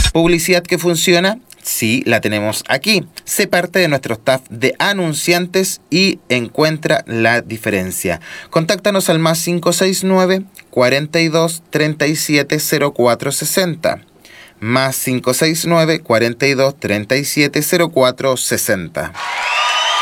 Publicidad que funciona. Sí, la tenemos aquí. Sé parte de nuestro staff de anunciantes y encuentra la diferencia. Contáctanos al más 569 42 37 04 60. Más 569 42 37 04 60.